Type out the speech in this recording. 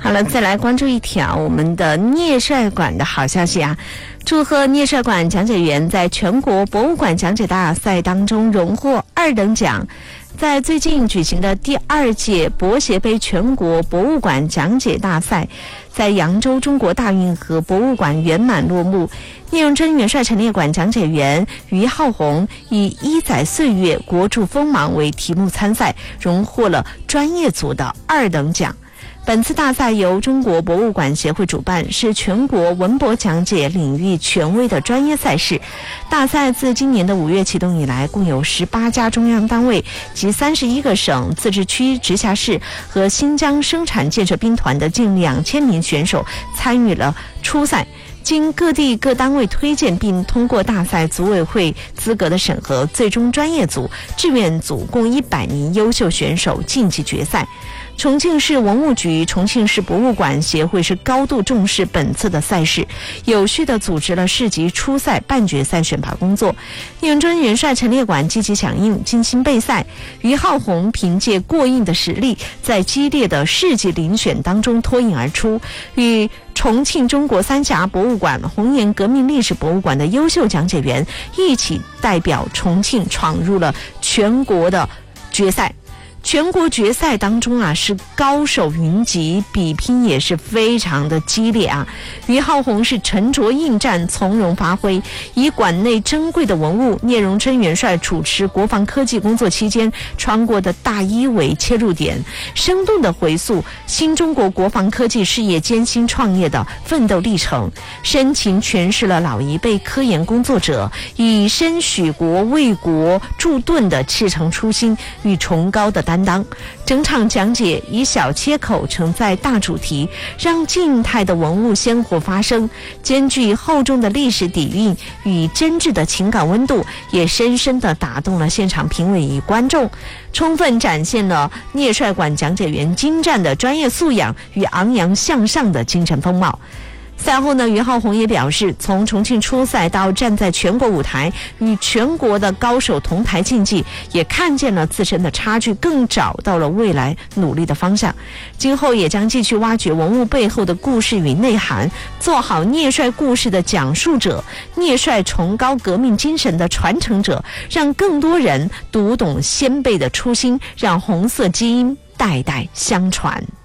好了，再来关注一条我们的聂帅馆的好消息啊！祝贺聂帅馆讲解员在全国博物馆讲解大赛当中荣获2等奖。在最近举行的第2届博协杯全国博物馆讲解大赛，在扬州中国大运河博物馆圆满落幕。聂荣臻元帅陈列馆讲解员于浩宏以1载岁月国柱锋芒为题目参赛，荣获了专业组的2等奖。本次大赛由中国博物馆协会主办，是全国文博讲解领域权威的专业赛事。大赛自今年的5月启动以来，共有18家中央单位及31个省、自治区、直辖市和新疆生产建设兵团的近2000名选手参与了初赛。经各地各单位推荐并通过大赛组委会资格的审核，最终专业组、志愿组共100名优秀选手晋级决赛。重庆市文物局、重庆市博物馆协会是高度重视本次的赛事，有序地组织了市级初赛、半决赛选拔工作。聂荣臻元帅陈列馆积极响应，精心备赛。于浩宏凭借过硬的实力，在激烈的市级遴选当中脱颖而出，与重庆中国三峡博物馆、红岩革命历史博物馆的优秀讲解员一起代表重庆闯入了全国的决赛。全国决赛当中啊，是高手云集，比拼也是非常的激烈啊。于浩宏是沉着应战，从容发挥，以馆内珍贵的文物聂荣臻元帅主持国防科技工作期间穿过的大衣为切入点，生动地回溯新中国国防科技事业艰辛创业的奋斗历程，深情诠释了老一辈科研工作者以身许国为国铸盾的赤诚初心与崇高的担当。整场讲解以小切口承载大主题，让静态的文物鲜活发生，兼具厚重的历史底蕴与真挚的情感温度，也深深地打动了现场评委与观众，充分展现了聂帅馆讲解员精湛的专业素养与昂扬向上的精神风貌。赛后呢，于浩宏也表示，从重庆初赛到站在全国舞台与全国的高手同台竞技，也看见了自身的差距，更找到了未来努力的方向。今后也将继续挖掘文物背后的故事与内涵，做好聂帅故事的讲述者，聂帅崇高革命精神的传承者，让更多人读懂先辈的初心，让红色基因代代相传。